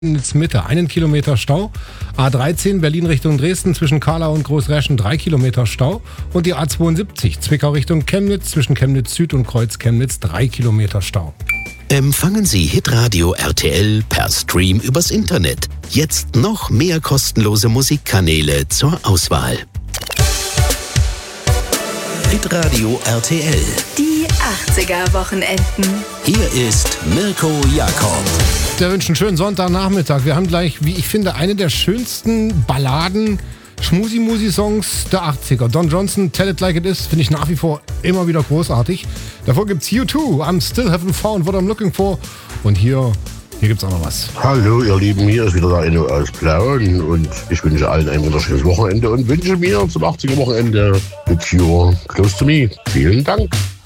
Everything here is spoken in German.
Mitte 1 Kilometer Stau. A13 Berlin Richtung Dresden zwischen Kahlau und Großräschen 3 Kilometer Stau. Und die A72 Zwickau Richtung Chemnitz zwischen Chemnitz Süd und Kreuz Chemnitz 3 Kilometer Stau. Empfangen Sie Hitradio RTL per Stream übers Internet. Jetzt noch mehr kostenlose Musikkanäle zur Auswahl. Hitradio RTL. Die 80er-Wochenenden. Hier ist Mirko Jakob. Der wünscht einen schönen Sonntagnachmittag. Wir haben gleich, wie ich finde, eine der schönsten Balladen, Schmusi-Musi-Songs der 80er. Don Johnson, Tell It Like It Is, finde ich nach wie vor immer wieder großartig. Davor gibt's U2, I'm Still Haven't Found What I'm Looking For. Und hier gibt's auch noch was. Hallo ihr Lieben, hier ist wieder der Enno aus Plauen und ich wünsche allen ein wunderschönes Wochenende und wünsche mir zum 80er-Wochenende The Cure, Close to Me. Vielen Dank.